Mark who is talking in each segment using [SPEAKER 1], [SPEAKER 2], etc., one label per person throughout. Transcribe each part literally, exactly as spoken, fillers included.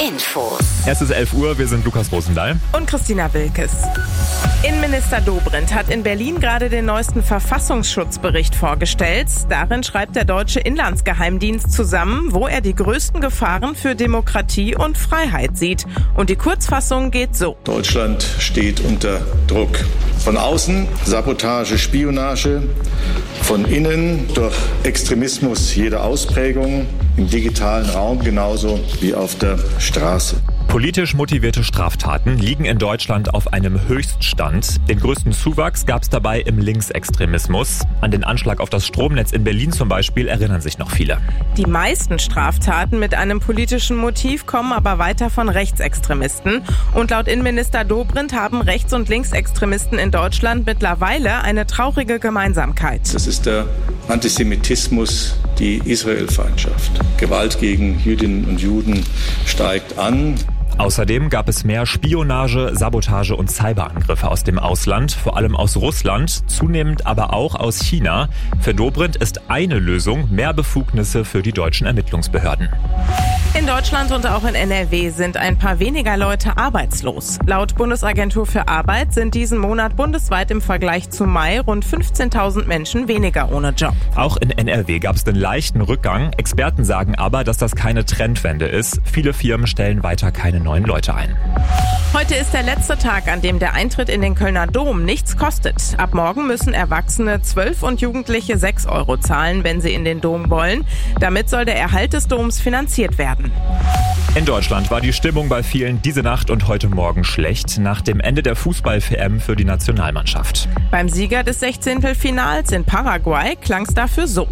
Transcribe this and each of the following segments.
[SPEAKER 1] Infos.
[SPEAKER 2] Es ist elf Uhr, wir sind Lukas Rosendahl
[SPEAKER 3] und Christina Wilkes. Innenminister Dobrindt hat in Berlin gerade den neuesten Verfassungsschutzbericht vorgestellt. Darin schreibt der deutsche Inlandsgeheimdienst zusammen, wo er die größten Gefahren für Demokratie und Freiheit sieht. Und die Kurzfassung geht so.
[SPEAKER 4] Deutschland steht unter Druck. Von außen Sabotage, Spionage, von innen durch Extremismus jeder Ausprägung, im digitalen Raum genauso wie auf der Straße.
[SPEAKER 2] Politisch motivierte Straftaten liegen in Deutschland auf einem Höchststand. Den größten Zuwachs gab es dabei im Linksextremismus. An den Anschlag auf das Stromnetz in Berlin zum Beispiel erinnern sich noch viele.
[SPEAKER 3] Die meisten Straftaten mit einem politischen Motiv kommen aber weiter von Rechtsextremisten. Und laut Innenminister Dobrindt haben Rechts- und Linksextremisten in Deutschland mittlerweile eine traurige Gemeinsamkeit.
[SPEAKER 4] Das ist der Antisemitismus, die Israelfeindschaft. Gewalt gegen Jüdinnen und Juden steigt an.
[SPEAKER 2] Außerdem gab es mehr Spionage, Sabotage und Cyberangriffe aus dem Ausland, vor allem aus Russland, zunehmend aber auch aus China. Für Dobrindt ist eine Lösung mehr Befugnisse für die deutschen Ermittlungsbehörden.
[SPEAKER 3] In Deutschland und auch in N R W sind ein paar weniger Leute arbeitslos. Laut Bundesagentur für Arbeit sind diesen Monat bundesweit im Vergleich zu Mai rund fünfzehntausend Menschen weniger ohne Job.
[SPEAKER 2] Auch in N R W gab es den leichten Rückgang. Experten sagen aber, dass das keine Trendwende ist. Viele Firmen stellen weiter keine neuen Leute ein.
[SPEAKER 3] Heute ist der letzte Tag, an dem der Eintritt in den Kölner Dom nichts kostet. Ab morgen müssen Erwachsene zwölf und Jugendliche sechs Euro zahlen, wenn sie in den Dom wollen. Damit soll der Erhalt des Doms finanziert werden.
[SPEAKER 2] In Deutschland war die Stimmung bei vielen diese Nacht und heute Morgen schlecht, nach dem Ende der Fußball-V M für die Nationalmannschaft.
[SPEAKER 3] Beim Sieger des Sechzehntelfinals in Paraguay klang es dafür so.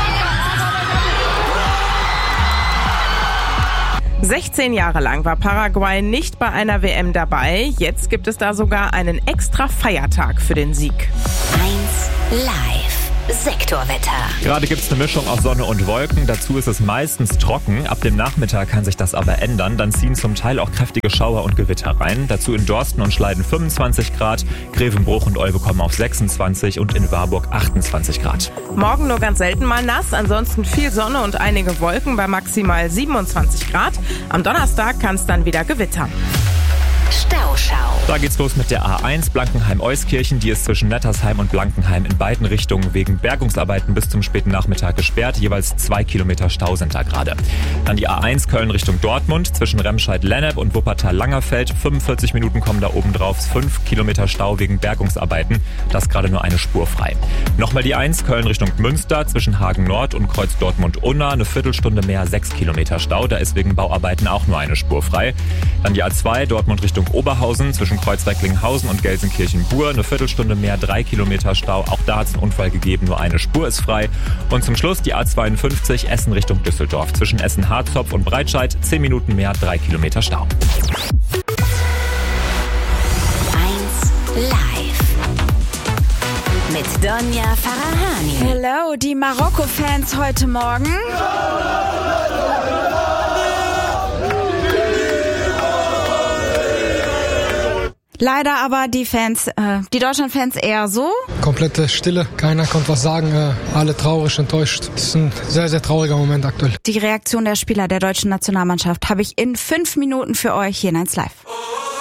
[SPEAKER 3] sechzehn Jahre lang war Paraguay nicht bei einer W M dabei. Jetzt gibt es da sogar einen extra Feiertag für den Sieg.
[SPEAKER 1] eins live. Sektorwetter.
[SPEAKER 2] Gerade gibt es eine Mischung aus Sonne und Wolken. Dazu ist es meistens trocken. Ab dem Nachmittag kann sich das aber ändern. Dann ziehen zum Teil auch kräftige Schauer und Gewitter rein. Dazu in Dorsten und Schleiden fünfundzwanzig Grad. Grevenbruch und Olpe kommen auf sechsundzwanzig und in Warburg achtundzwanzig Grad.
[SPEAKER 3] Morgen nur ganz selten mal nass. Ansonsten viel Sonne und einige Wolken bei maximal siebenundzwanzig Grad. Am Donnerstag kann es dann wieder gewittern.
[SPEAKER 1] Stauschau.
[SPEAKER 2] Da geht's los mit der A eins Blankenheim-Euskirchen. Die ist zwischen Nettersheim und Blankenheim in beiden Richtungen wegen Bergungsarbeiten bis zum späten Nachmittag gesperrt. Jeweils zwei Kilometer Stau sind da gerade. Dann die A eins Köln Richtung Dortmund zwischen Remscheid-Lennep und Wuppertal-Langerfeld. fünfundvierzig Minuten kommen da oben drauf. fünf Kilometer Stau wegen Bergungsarbeiten. Das ist gerade nur eine Spur frei. Nochmal die eins Köln Richtung Münster zwischen Hagen-Nord und Kreuz Dortmund-Unna. Eine Viertelstunde mehr, sechs Kilometer Stau. Da ist wegen Bauarbeiten auch nur eine Spur frei. Dann die A zwei Dortmund Richtung Oberhausen zwischen Kreuzberg-Linghausen und Gelsenkirchen-Bur. Eine Viertelstunde mehr, drei Kilometer Stau. Auch da hat es einen Unfall gegeben, nur eine Spur ist frei. Und zum Schluss die A zweiundfünfzig Essen Richtung Düsseldorf. Zwischen Essen-Harzopf und Breitscheid zehn Minuten mehr, drei Kilometer Stau.
[SPEAKER 1] eins live. Mit Donja Farahani.
[SPEAKER 5] Hello, die Marokko-Fans heute Morgen. Leider aber die Fans, äh, die Deutschland-Fans eher so.
[SPEAKER 6] Komplette Stille, keiner konnte was sagen, äh, alle traurig, enttäuscht. Das ist ein sehr, sehr trauriger Moment aktuell.
[SPEAKER 5] Die Reaktion der Spieler der deutschen Nationalmannschaft habe ich in fünf Minuten für euch hier in eins live.